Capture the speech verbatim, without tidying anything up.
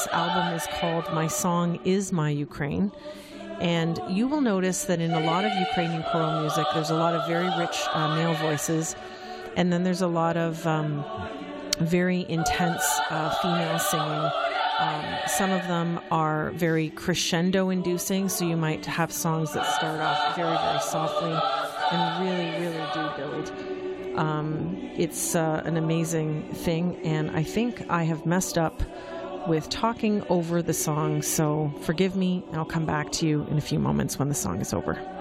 album is called My Song Is My Ukraine. And you will notice that in a lot of Ukrainian choral music, there's a lot of very rich uh, male voices. And then there's a lot of um, very intense uh, female singing. Um, some of them are very crescendo-inducing, so you might have songs that start off very, very softly and really, really do build. Um, it's uh, an amazing thing, and I think I have messed up with talking over the song, so forgive me. I'll come back to you in a few moments when the song is over.